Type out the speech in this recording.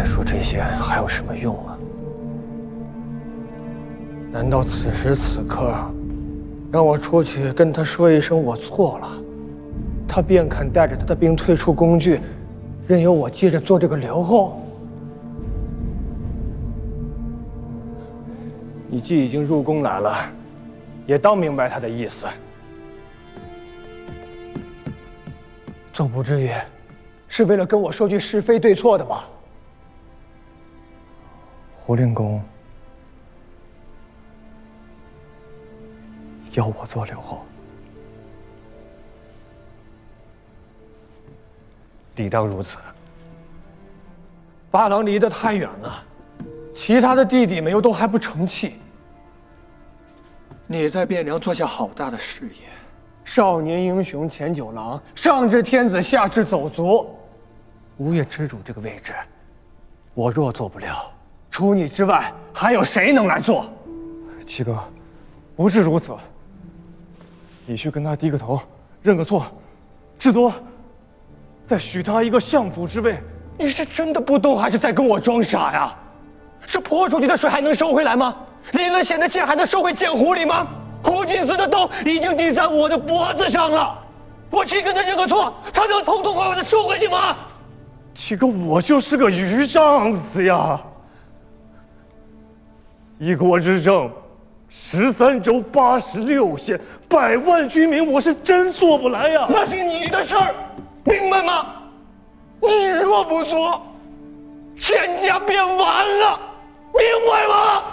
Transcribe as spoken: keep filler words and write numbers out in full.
再说这些还有什么用啊？难道此时此刻，让我出去跟他说一声我错了，他便肯带着他的兵退出工具，任由我接着做这个留后？你既已经入宫来了，也当明白他的意思。总不至于是为了跟我说句是非对错的吧？胡令公要我做留后，理当如此。八郎离得太远了，其他的弟弟们又都还不成器。你在汴梁做下好大的事业，少年英雄前九郎，上至天子，下至走卒，吴越之主这个位置，我若做不了，除你之外，还有谁能来做？七哥，不是如此。你去跟他低个头，认个错，至多再许他一个相府之位。你是真的不动，还是在跟我装傻呀？这泼出去的水还能收回来吗？淋了血的剑还能收回剑壶里吗？胡金丝的刀已经抵在我的脖子上了，我去跟他认个错，他能痛痛快快的收回去吗？七哥，我就是个鱼仗子呀！一国之政，十三州八十六县，百万居民，我是真做不来呀！那是你的事儿，明白吗？你若不做，天下便完了，明白吗？